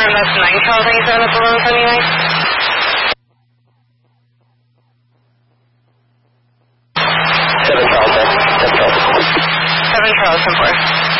confirm that's 9 Charles 87 at the low 79? 7 Charles, 10 4. 7 Charles 10 4.